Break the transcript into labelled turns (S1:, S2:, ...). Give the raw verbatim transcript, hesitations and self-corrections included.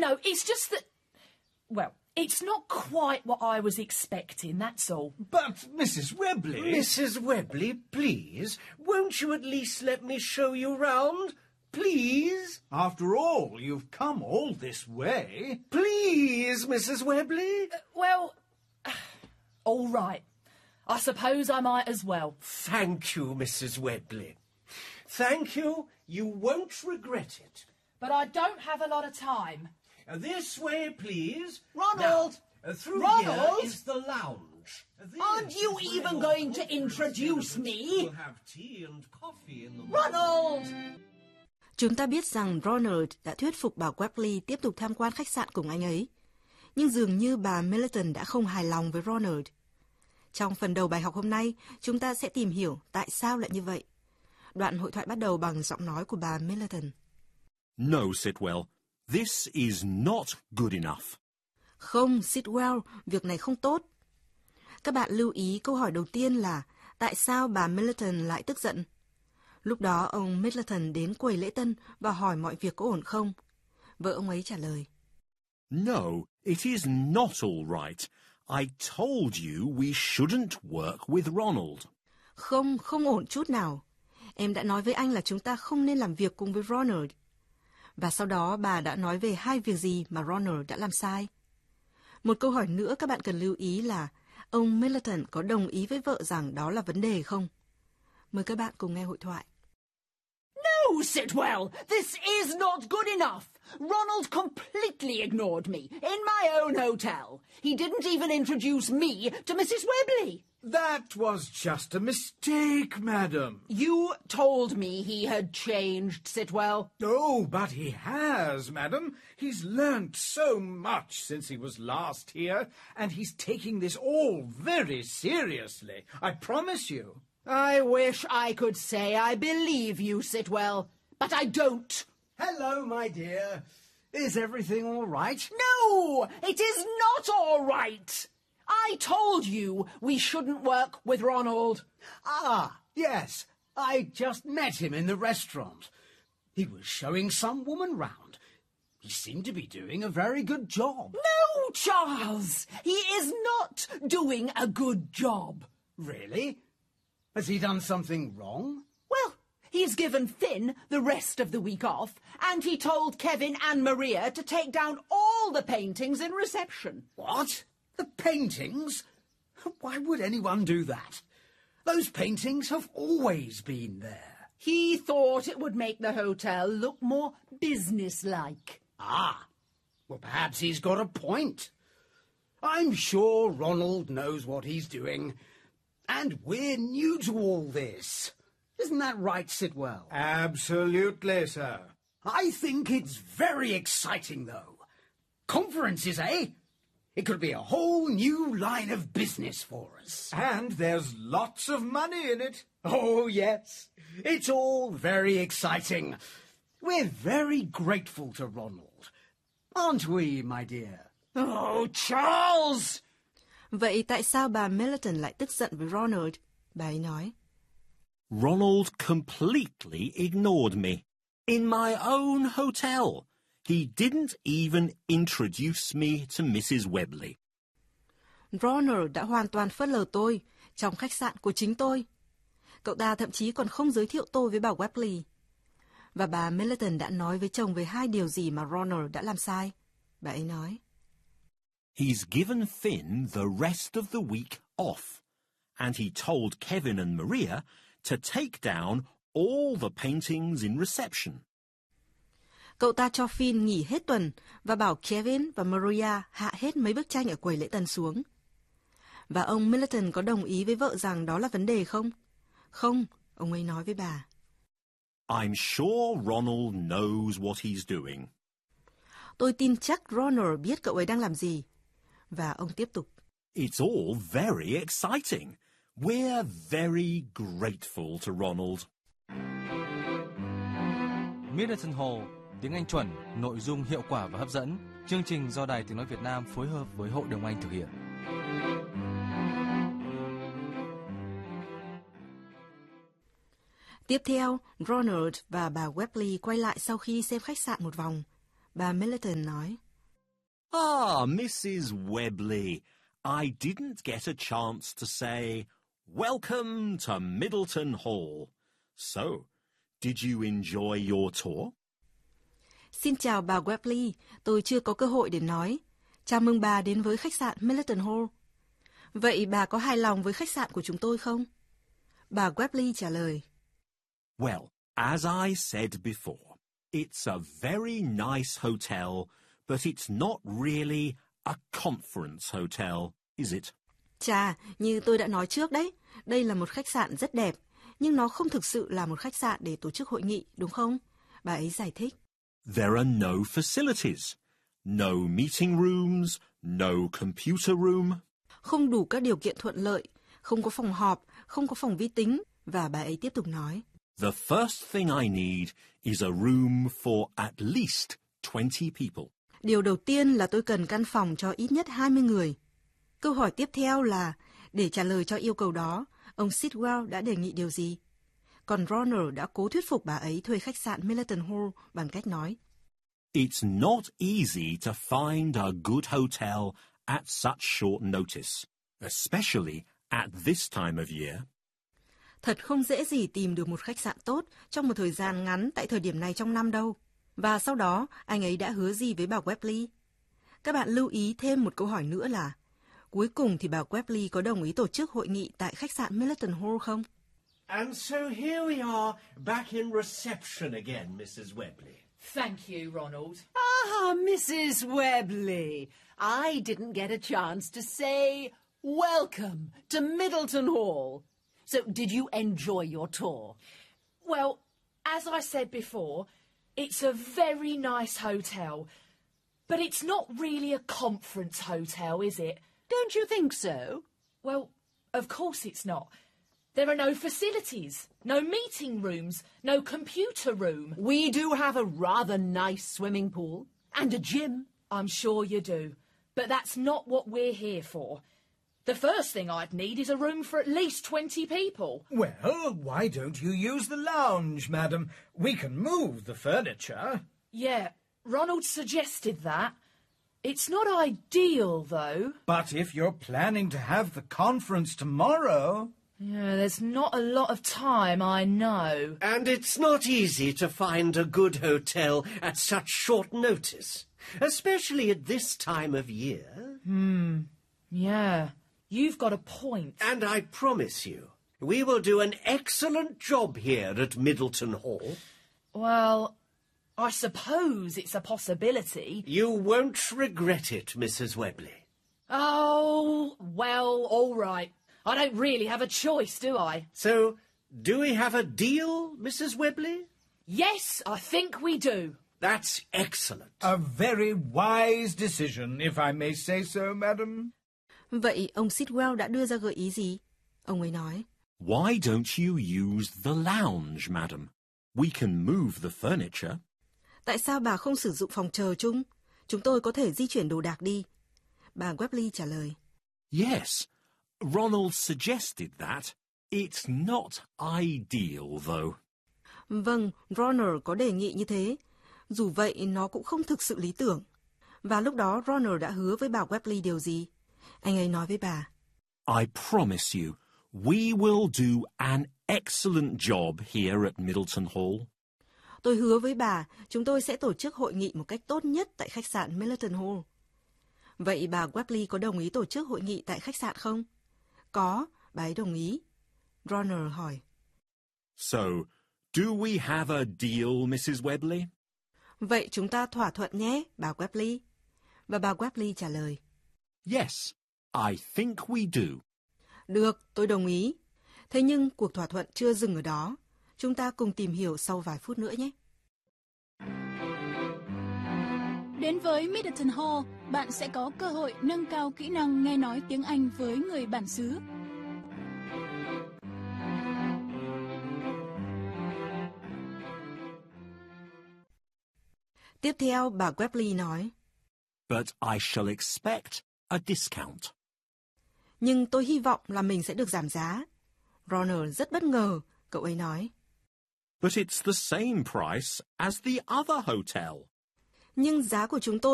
S1: no, it's just that, well, it's not quite what I was expecting, that's all.
S2: But, Missus Webley...
S3: Missus Webley, please, won't you at least let me show you round? Please?
S2: After all, you've come all this way.
S3: Please, Missus Webley?
S1: Uh, well, all right. I suppose I might as well.
S3: Thank you, Missus Webley. Thank you. You won't regret it.
S1: But I don't have a lot of time.
S3: Uh, this way, please.
S4: Ronald!
S3: Now, uh, through
S4: Ronald!
S3: here is the lounge. Uh, this
S4: Aren't you
S3: is
S4: even
S3: where
S4: going to introduce me?
S3: We'll have tea and coffee in the
S4: Ronald!
S5: Chúng ta biết rằng Ronald đã thuyết phục bà Webley tiếp tục tham quan khách sạn cùng anh ấy. Nhưng dường như bà Middleton đã không hài lòng với Ronald. Trong phần đầu bài học hôm nay, chúng ta sẽ tìm hiểu tại sao lại như vậy. Đoạn hội thoại bắt đầu bằng giọng nói của bà Middleton.
S6: No, Sitwell, this is not good enough.
S5: Không, Sitwell, việc này không tốt. Các bạn lưu ý câu hỏi đầu tiên là tại sao bà Middleton lại tức giận? Lúc đó ông Middleton đến quầy lễ tân và hỏi mọi việc có ổn không. Vợ ông ấy trả lời.
S6: No, it is not all right. I told you we shouldn't work with Ronald.
S5: Không, không ổn chút nào. Em đã nói với anh là chúng ta không nên làm việc cùng với Ronald. Và sau đó bà đã nói về hai việc gì mà Ronald đã làm sai. Một câu hỏi nữa các bạn cần lưu ý là ông Middleton có đồng ý với vợ rằng đó là vấn đề không? Mời các bạn cùng nghe hội thoại.
S4: No, Sitwell, this is not good enough. Ronald completely ignored me in my own hotel. He didn't even introduce me to Missus Webley.
S2: That was just a mistake, madam.
S4: You told me he had changed, Sitwell.
S2: Oh, but he has, madam. He's learnt so much since he was last here, and he's taking this all very seriously, I promise you.
S4: I wish I could say I believe you, Sitwell, but I don't.
S2: Hello, my dear. Is everything all right?
S4: No, it is not all right. I told you we shouldn't work with Ronald.
S2: Ah, yes. I just met him in the restaurant. He was showing some woman round. He seemed to be doing a very good job.
S4: No, Charles, he is not doing a good job.
S2: Really? Has he done something wrong?
S4: Well, he's given Finn the rest of the week off, and he told Kevin and Maria to take down all the paintings in reception.
S2: What? The paintings? Why would anyone do that? Those paintings have always been there.
S4: He thought it would make the hotel look more businesslike.
S2: Ah, well, perhaps he's got a point. I'm sure Ronald knows what he's doing, and we're new to all this. Isn't that right, Sitwell?
S3: Absolutely, sir.
S2: I think it's very exciting, though. Conferences, eh? It could be a whole new line of business for us.
S3: And there's lots of money in it.
S2: Oh, yes. It's all very exciting. We're very grateful to Ronald. Aren't we, my dear?
S4: Oh, Charles!
S5: Vậy tại sao bà Middleton lại tức giận với Ronald? Bà ấy nói.
S6: Ronald completely ignored me. In my own hotel. He didn't even introduce me to Missus Webley.
S5: Ronald đã hoàn toàn phớt lờ tôi trong khách sạn của chính tôi. Cậu ta thậm chí còn không giới thiệu tôi với bà Webley. Và bà Middleton đã nói với chồng về hai điều gì mà Ronald đã làm sai. Bà ấy nói.
S6: He's given Finn the rest of the week off, and he told Kevin and Maria to take down all the paintings in reception.
S5: Cậu ta cho Finn nghỉ hết tuần và bảo Kevin và Maria hạ hết mấy bức tranh ở quầy lễ tân xuống. Và ông Middleton có đồng ý với vợ rằng đó là vấn đề không? Không, ông ấy nói với bà.
S6: I'm sure Ronald knows what he's doing.
S5: Tôi tin chắc Ronald biết cậu ấy đang làm gì. Và ông tiếp tục.
S6: It's all very exciting. We're very grateful to Ronald.
S7: Middleton Hall, tiếng Anh chuẩn, nội dung hiệu quả và hấp dẫn. Chương trình do Đài Tiếng Nói Việt Nam phối hợp với Hội đồng Anh thực hiện.
S5: Tiếp theo, Ronald và bà Webley quay lại sau khi xem khách sạn một vòng. Bà Middleton nói.
S6: Ah, Missus Webley, I didn't get a chance to say, welcome to Middleton Hall. So, did you enjoy your tour?
S5: Xin chào bà Webley, tôi chưa có cơ hội để nói. Chào mừng bà đến với khách sạn Middleton Hall. Vậy bà có hài lòng với khách sạn của chúng tôi không? Bà Webley trả lời.
S6: Well, as I said before, it's a very nice hotel, but it's not really a conference hotel, is it?
S5: Chà, như tôi đã nói trước đấy, đây là một khách sạn rất đẹp, nhưng nó không thực sự là một khách sạn để tổ chức hội nghị, đúng không? Bà ấy giải thích.
S6: There are no facilities, no meeting rooms, no computer room.
S5: Không đủ các điều kiện thuận lợi, không có phòng họp, không có phòng vi tính, và bà ấy tiếp tục nói.
S6: The first thing I need is a room for at least twenty people.
S5: Điều đầu tiên là tôi cần căn phòng cho ít nhất hai mươi người. Câu hỏi tiếp theo là, để trả lời cho yêu cầu đó, ông Sitwell đã đề nghị điều gì? Còn Ronald đã cố thuyết phục bà ấy thuê khách sạn Middleton Hall bằng cách nói.
S6: It's not easy to find a good hotel at such short notice, especially at this time of year.
S5: Thật không dễ gì tìm được một khách sạn tốt trong một thời gian ngắn tại thời điểm này trong năm đâu. Và sau đó, anh ấy đã hứa gì với bà Webley? Các bạn lưu ý thêm một câu hỏi nữa là, cuối cùng thì bà Webley có đồng ý tổ chức hội nghị tại khách sạn Middleton Hall không?
S3: And so here we are, back in reception again, Missus Webley.
S1: Thank you, Ronald.
S4: Ah, Missus Webley. I didn't get a chance to say welcome to Middleton Hall. So, did you enjoy your tour?
S1: Well, as I said before, it's a very nice hotel, but it's not really a conference hotel, is it?
S4: Don't you think so?
S1: Well, of course it's not. There are no facilities, no meeting rooms, no computer room.
S4: We do have a rather nice swimming pool and a gym.
S1: I'm sure you do, but that's not what we're here for. The first thing I'd need is a room for at least twenty people.
S8: Well, why don't you use the lounge, madam? We can move the furniture.
S1: Yeah, Ronald suggested that. It's not ideal, though.
S8: But if you're planning to have the conference tomorrow...
S1: Yeah, there's not a lot of time, I know.
S3: And it's not easy to find a good hotel at such short notice, especially at this time of year.
S1: Hmm, yeah. You've got a point.
S3: And I promise you, we will do an excellent job here at Middleton Hall.
S1: Well, I suppose it's a possibility.
S3: You won't regret it, Missus Webley.
S1: Oh, well, all right. I don't really have a choice, do I?
S3: So, do we have a deal, Missus Webley?
S1: Yes, I think we do.
S3: That's excellent.
S8: A very wise decision, if I may say so, madam.
S5: Vậy ông Sitwell đã đưa ra gợi ý gì? Ông ấy nói.
S6: Why don't you use the lounge, madam? We can move the furniture.
S5: Tại sao bà không sử dụng phòng chờ chung? Chúng tôi có thể di chuyển đồ đạc đi. Bà Webley trả lời.
S6: Yes, Ronald suggested that. It's not ideal, though.
S5: Vâng, Ronald có đề nghị như thế. Dù vậy, nó cũng không thực sự lý tưởng. Và lúc đó Ronald đã hứa với bà Webley điều gì? Anh ấy nói với bà.
S6: I promise you, we will do an excellent job here at Middleton Hall.
S5: Tôi hứa với bà, chúng tôi sẽ tổ chức hội nghị một cách tốt nhất tại khách sạn Middleton Hall. Vậy bà Webley có đồng ý tổ chức hội nghị tại khách sạn không? Có, bà ấy đồng ý. Ronald hỏi.
S6: So, do we have a deal, Missus Webley?
S5: Vậy chúng ta thỏa thuận nhé, bà Webley. Và bà Webley trả lời.
S6: Yes, I think we do.
S5: Được, tôi đồng ý. Thế nhưng cuộc thỏa thuận chưa dừng ở đó. Chúng ta cùng tìm hiểu sau vài phút nữa nhé.
S9: Đến với Middleton Hall, bạn sẽ có cơ hội nâng cao kỹ năng nghe nói tiếng Anh với người bản xứ.
S5: Tiếp theo, bà Webley nói.
S6: But I shall expect a discount.
S5: Nhưng tôi hy vọng là mình sẽ được giảm giá. Ronald rất bất ngờ, cậu ấy nói.
S6: But it's the same price as the other hotel.
S5: Nhưng giá của chúng tôi